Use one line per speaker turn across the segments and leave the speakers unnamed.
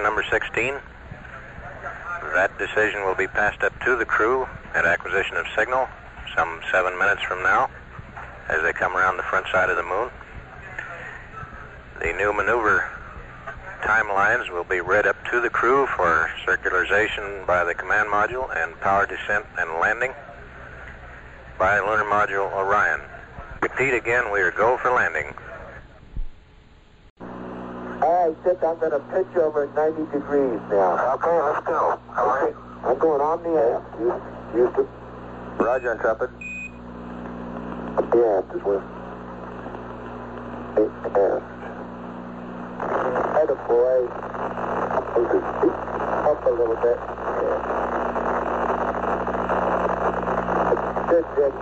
decision number 16. That decision will be passed up to the crew at acquisition of signal some 7 minutes from now as they come around the front side of the moon. The new maneuver timelines will be read up to the crew for circularization by the command module and power descent and landing by lunar module Orion. Repeat again, we are go for landing.
All right, Dick, I'm going to pitch over at 90 degrees now.
Okay, let's go. All right.
I'm going on the aft.
Houston. Roger, Intrepid.
Up the aft as well. Aft. Atta boy. Up a little bit. Yeah. Good, Dick.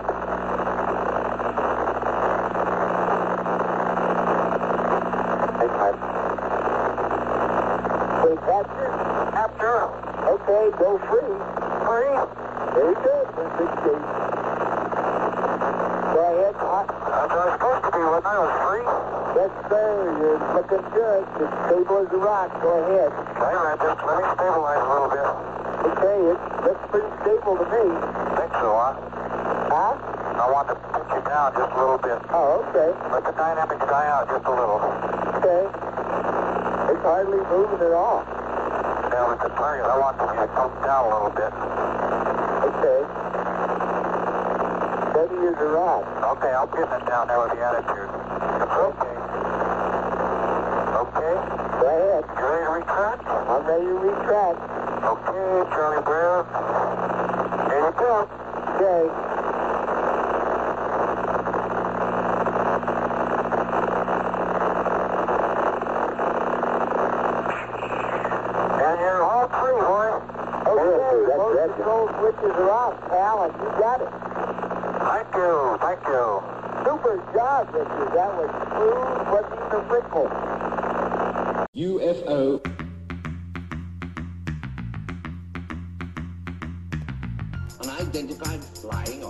After. Okay, go free. Free. Very good. That's good shape. Go ahead.
I was supposed to be when I was free.
Yes, sir. You're looking good. As stable as a rock. Go ahead.
Wait a minute, just let me stabilize a little bit.
Okay, it looks pretty stable to me.
Think so, huh?
Huh?
I want to pitch you down just a little bit.
Oh, okay.
Let the dynamics die out just a little.
Okay. It's hardly moving at all.
Now with the target, I want to come down a little bit.
Okay. Steady as a rock.
Okay, I'm getting it down there with the attitude. Okay. Okay.
Go ahead.
You ready to retract?
I'm ready to retract.
Okay, Charlie Brown. Here you go.
Okay.
And you're all free, boy.
Okay, most control switches are off, pal, and you got it.
Thank you, thank you.
Super job, Richard. That was smooth, wasn't even a wrinkle.
UFO. Unidentified flying